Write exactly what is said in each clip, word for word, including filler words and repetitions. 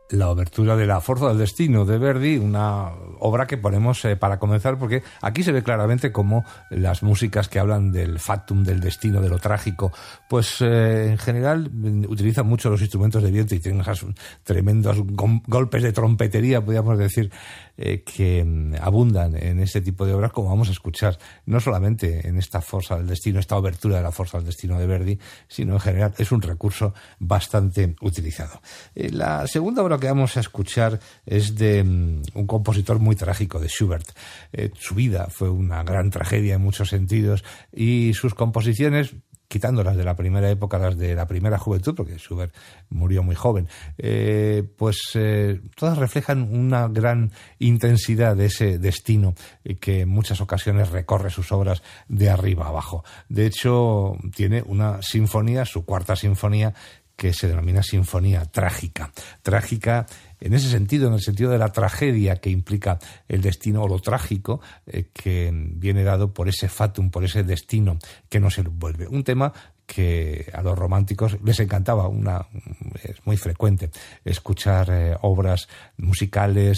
La obertura de La Forza del Destino de Verdi, una obra que ponemos eh, para comenzar, porque aquí se ve claramente cómo las músicas que hablan del fatum, del destino, de lo trágico, pues eh, en general utilizan mucho los instrumentos de viento y tienen esos tremendos gom- golpes de trompetería, podríamos decir, eh, que abundan en este tipo de obras, como vamos a escuchar, no solamente en esta Forza del Destino, esta obertura de La Forza del Destino de Verdi, sino en general es un recurso bastante utilizado. Eh, la segunda obra que vamos a escuchar es de um, un compositor muy trágico, de Schubert. Eh, su vida fue una gran tragedia en muchos sentidos y sus composiciones, quitando las de la primera época, las de la primera juventud, porque Schubert murió muy joven, eh, pues eh, todas reflejan una gran intensidad de ese destino eh, que en muchas ocasiones recorre sus obras de arriba a abajo. De hecho, tiene una sinfonía, su cuarta sinfonía, que se denomina sinfonía trágica. Trágica en ese sentido, en el sentido de la tragedia que implica el destino, o lo trágico eh, que viene dado por ese fatum, por ese destino que nos envuelve. Un tema que a los románticos les encantaba. Una, es muy frecuente escuchar eh, obras musicales,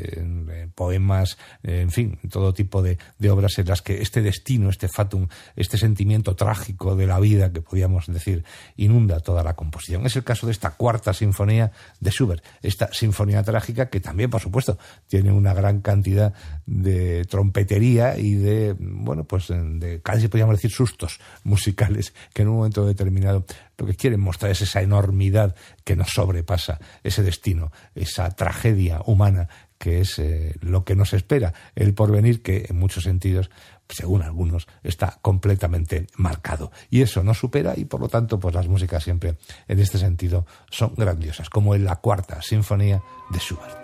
eh, poemas, eh, en fin, todo tipo de, de obras en las que este destino, este fatum, este sentimiento trágico de la vida, que podríamos decir, inunda toda la composición. Es el caso de esta cuarta sinfonía de Schubert, esta sinfonía trágica, que también, por supuesto, tiene una gran cantidad de trompetería y de, bueno, pues de casi podríamos decir sustos musicales, que en un momento determinado lo que quieren mostrar es esa enormidad que nos sobrepasa, ese destino, esa tragedia humana que es eh, lo que nos espera, el porvenir, que en muchos sentidos, según algunos, está completamente marcado. Y eso nos supera, y por lo tanto, pues las músicas siempre en este sentido son grandiosas, como en la cuarta sinfonía de Schubert.